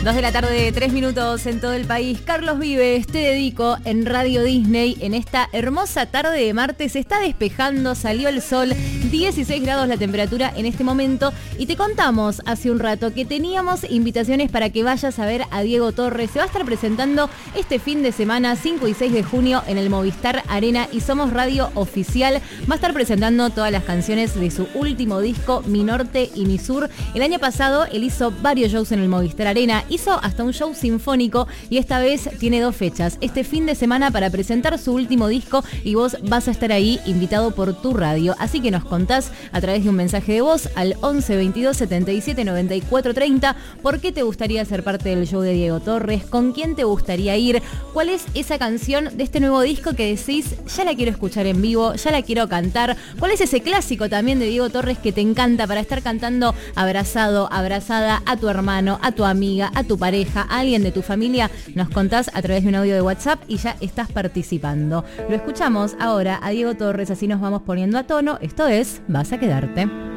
2 de la tarde, 3 minutos en todo el país. Carlos Vives, te dedico en Radio Disney. En esta hermosa tarde de martes se está despejando, salió el sol, 16 grados la temperatura en este momento. Y te contamos hace un rato que teníamos invitaciones para que vayas a ver a Diego Torres. Se va a estar presentando este fin de semana, 5 y 6 de junio, en el Movistar Arena y Somos Radio Oficial. Va a estar presentando todas las canciones de su último disco, Mi Norte y Mi Sur. El año pasado él hizo varios shows en el Movistar Arena. Hizo hasta un show sinfónico y esta vez tiene 2 fechas. Este fin de semana para presentar su último disco y vos vas a estar ahí invitado por tu radio. Así que nos contás a través de un mensaje de voz al 11 22 77 94 30 por qué te gustaría ser parte del show de Diego Torres, con quién te gustaría ir, cuál es esa canción de este nuevo disco que decís, ya la quiero escuchar en vivo, ya la quiero cantar, cuál es ese clásico también de Diego Torres que te encanta para estar cantando abrazado, abrazada a tu hermano, a tu amiga, a tu pareja, a alguien de tu familia. Nos contás a través de un audio de WhatsApp y ya estás participando. Lo escuchamos ahora a Diego Torres, así nos vamos poniendo a tono. Esto es Vas a quedarte.